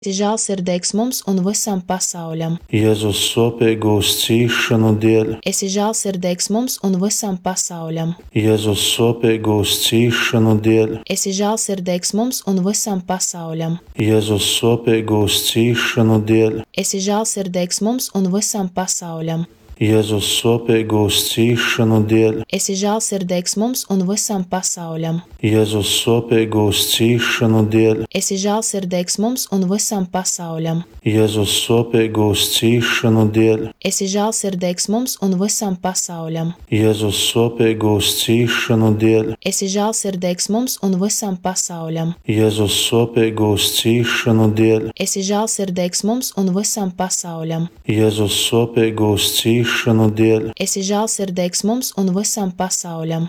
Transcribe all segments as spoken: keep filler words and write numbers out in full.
Esi žēlsirdīgs mums un visam pasauļam. Jēzus sopīgūs cīšanu dēļ, Esi žēlsirdīgs mums un visam pasauļam. Jēzus sopīgūs cīšanu dēļ, Esi žēlsirdīgs mums un visam pasauļam. Jēzus sopīgūs cīšanu dēļ, Esi žēlsirdīgs mums un visam pasauļam. Jēzus sopīgūs cīšanu dēļ, Esi žēlsirdīgs mums un visam pasauļam. Jēzus sopīgūs cīšanu dēļ, Esi žēlsirdīgs mums un visam pasauļam. Jēzus sopīgūs cīšanu dēļ, Esi žēlsirdīgs mums un visam pasauļam. Jēzus sopīgūs cīšanu dēļ, Esi žēlsirdīgs mums un visam pasauļam. Jēzus sopīgūs cīšanu dēļ, Esi žēlsirdīgs mums un visam pasauļam. Jēzus sopīgūs cīšanu dēļ, Esi žēlsirdīgs mums un visam pasauļam.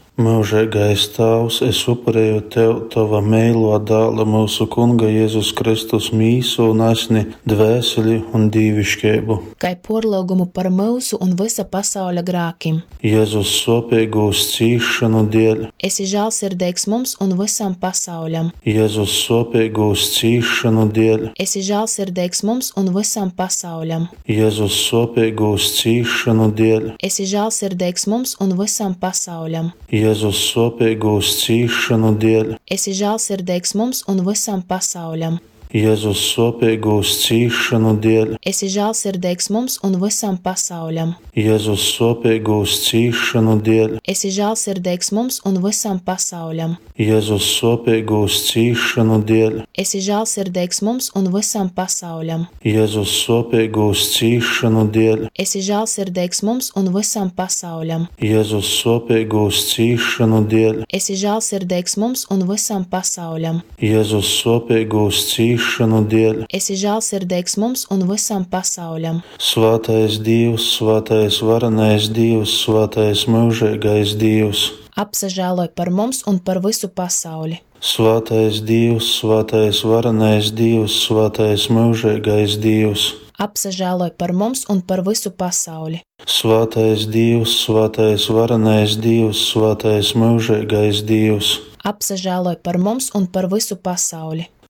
Mūžīgais Tēvs, es upurēju Tev, Tava mīļo dēla, mūsu Kunga Jēzus Kristus mīsu un asni, dvēseli un dīvišķību. Kai porlūgumu par mūsu un visa pasauļa grākim. Jēzus sopīgūs cīšanu dēļ, Esi žēlsirdīgs mums un visam pasauļam. Jēzus sopīgūs cīšanu dēļ, Esi žēlsirdīgs mums un visam pasauļam. Jēzus sopīgūs cīšanu dēļ, Esi žēlsirdīgs mums un visam pasauļam. Jēzus sopīgūs cīšanu dēļ, Esi žēlsirdīgs mums un visam pasauļam. Jēzus sopīgūs cīšanu dēļ, Esi žēlsirdīgs mums un visam pasauļam. Jēzus sopīgūs cīšanu dēļ, Esi žēlsirdīgs mums un visam pasauļam. Jēzus sopīgūs cīšanu dēļ, Esi žēlsirdīgs mums un visam pasauļam. Jēzus sopīgūs cīšanu dēļ, Esi žēlsirdīgs mums un visam pasauļam. Jēzus sopīgūs cīšanu dēļ, Esi žēlsirdīgs mums un visam pasauļam. Jēzus sopīgūs cīšanu dēļ, Esi žēlsirdīgs mums un visam pasauļam. Svētais Dievs, svētais varenais Dievs, svētais mūžīgais Dievs. Apsažēloj par mums un par visu pasauli. Svētais Dievs, svētais varenais Dievs, svētais mūžīgais Dievs. Apsažēloj par mums un par visu pasauli. Svētais Dievs, svētais varenais Dievs, svētais mūžīgais Dievs. Apsažēloj par mums un par visu pasauli.